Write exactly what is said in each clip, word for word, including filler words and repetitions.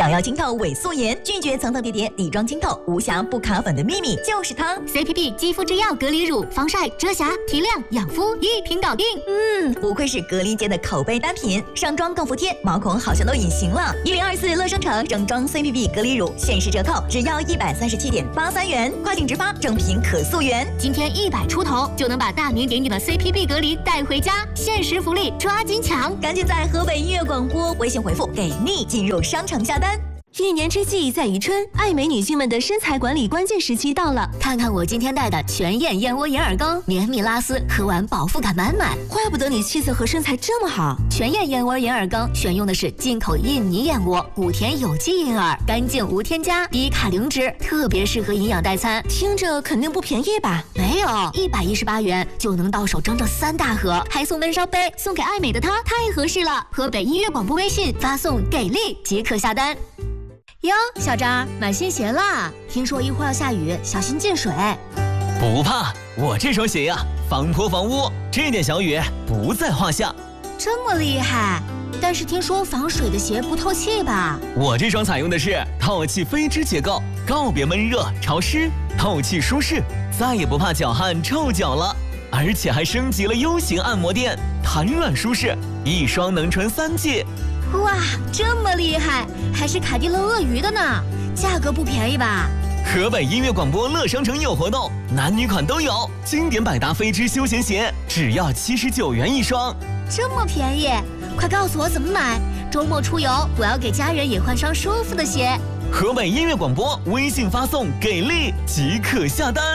想要清透伪素颜，拒绝层层叠叠底妆清透，无瑕不卡粉的秘密就是它 C P B 肌肤之钥隔离乳，防晒、遮瑕、提亮、养肤一瓶搞定。 嗯，不愧是隔离界的口碑单品，上妆更服帖，毛孔好像都隐形了。一零二四乐生城整装 C P B 隔离乳限时折扣，只要一百三十七点八三元，快订直发，正品可溯源。 今天一百出头就能把大名鼎鼎的 C P B 隔离带回家，限时福利抓紧抢！ 赶紧在河北音乐广播微信回复给力进入商城下单。 一年之计在于春，爱美女性们的身材管理关键时期到了。 看看我今天带的全燕燕窝银耳羹，绵密拉丝，喝完饱腹感满满。 怪不得你气色和身材这么好。 全燕燕窝银耳羹选用的是进口印尼燕窝，谷田有机银耳，干净无添加，低卡零脂，特别适合营养代餐。 听着肯定不便宜吧？ 没有，一百一十八元就能到手整整三大盒，还送温烧杯，送给爱美的她，太合适了。河北音乐广播微信发送给力即可下单。哟，小张买新鞋啦！听说一会儿要下雨，小心进水。 不怕，我这双鞋呀、啊，防泼防污，这点小雨不在话下。 这么厉害？但是听说防水的鞋不透气吧？ 我这双采用的是透气飞织结构，告别闷热潮湿，透气舒适，再也不怕脚汗臭脚了。而且还升级了 U 型按摩垫，弹软舒适，一双能穿三季。 哇，这么厉害，还是凯迪乐鳄鱼的呢，价格不便宜吧？ 河北音乐广播乐商城有活动，男女款都有，经典百搭飞织休闲鞋只要七十九元一双， 这么便宜，快告诉我怎么买，周末出游我要给家人也换双舒服的鞋。 河北音乐广播微信发送给力即可下单。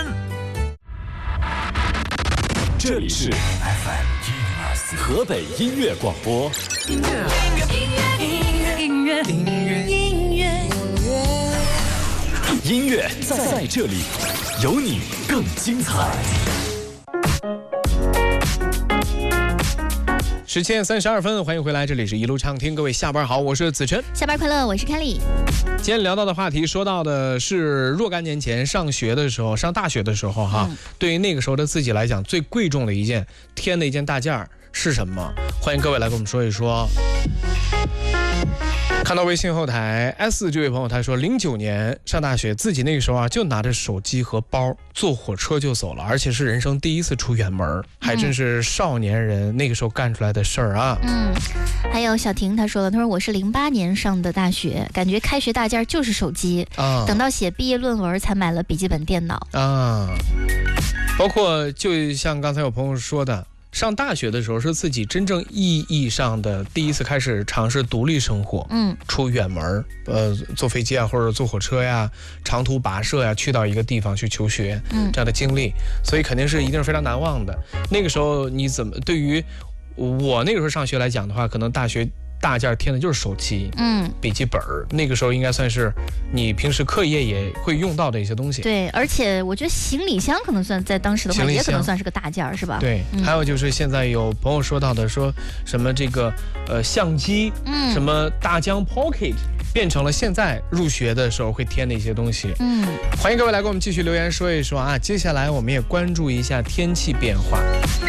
这里是 F M 一零二四河北音乐广播。音乐，音乐，音乐，音乐，音乐，音乐，音乐在在这里，有你更精彩。 十七点三十二分，欢迎回来，这里是一路畅听，各位下班好，我是子琛。 下班快乐，我是 Kelly。 今天聊到的话题，说到的是若干年前上学的时候，上大学的时候哈，嗯、对于那个时候的自己来讲，最贵重的一件添的一件大件儿是什么？欢迎各位来跟我们说一说。看到微信后台 S 这位朋友，他说零九年上大学，自己那个时候啊就拿着手机和包坐火车就走了，而且是人生第一次出远门，还真是少年人那个时候干出来的事儿啊。 嗯，还有小婷他说了，他说我是零八年上的大学，感觉开学大件就是手机啊，等到写毕业论文才买了笔记本电脑啊。包括就像刚才有朋友说的，上大学的时候是自己真正意义上的第一次开始尝试独立生活，嗯，出远门，呃，坐飞机啊，或者坐火车呀，长途跋涉呀，去到一个地方去求学，嗯，这样的经历，所以肯定是一定是非常难忘的。那个时候你怎么对于我那个时候上学来讲的话，可能大学大件添的就是手机，嗯，笔记本，那个时候应该算是你平时课业也会用到的一些东西。 对，而且我觉得行李箱可能算在当时的话，也可能算是个大件，是吧？ 对、嗯，还有就是现在有朋友说到的，说什么这个呃相机，嗯，什么大疆 Pocket， 变成了现在入学的时候会添的一些东西。嗯，欢迎各位来跟我们继续留言说一说啊。接下来我们也关注一下天气变化。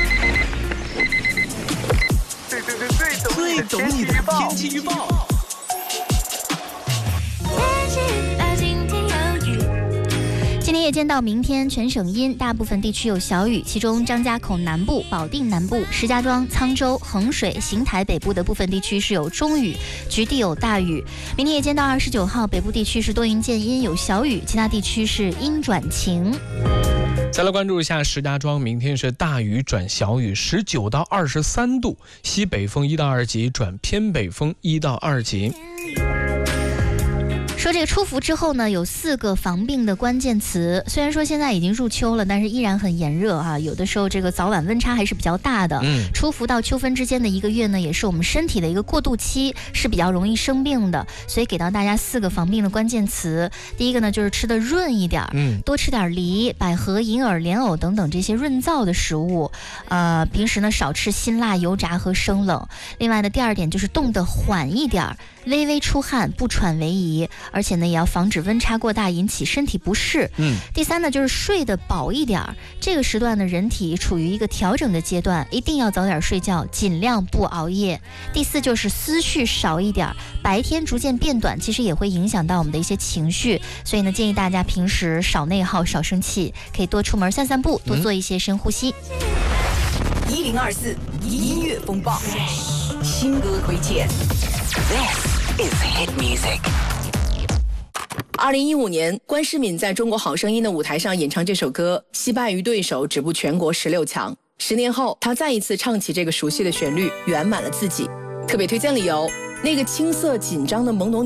最懂你的天气预报。 今天夜间到明天全省阴，大部分地区有小雨，其中张家口南部、保定南部、石家庄、沧州、衡水、邢台北部的部分地区是有中雨，局地有大雨。明天夜间到二十九号，北部地区是多云见阴有小雨，其他地区是阴转晴。 再来关注一下石家庄，明天是大雨转小雨，十九到二十三度，西北风一到二级转偏北风一到二级。 说这个出伏之后呢，有四个防病的关键词。虽然说现在已经入秋了，但是依然很炎热啊，有的时候这个早晚温差还是比较大的。嗯，出伏到秋分之间的一个月呢，也是我们身体的一个过渡期，是比较容易生病的。所以给到大家四个防病的关键词。第一个呢，就是吃的润一点，嗯，多吃点梨、百合、银耳、莲藕等等这些润燥的食物。呃，平时呢少吃辛辣、油炸和生冷。另外呢，第二点就是动得缓一点。 微微出汗不喘为宜，而且呢也要防止温差过大引起身体不适。 嗯， 第三呢就是睡得饱一点，这个时段呢人体处于一个调整的阶段，一定要早点睡觉，尽量不熬夜。第四就是思绪少一点，白天逐渐变短，其实也会影响到我们的一些情绪，所以呢建议大家平时少内耗少生气，可以多出门散散步，多做一些深呼吸。 一零二四音乐风暴新歌推荐。This is hit music。 二零一五年，关诗敏在中国好声音的舞台上演唱这首歌，惜败于对手，止步全国十六强。十年后，她再一次唱起这个熟悉的旋律，圆满了自己。特别推荐理由，那个青涩紧张的朦胧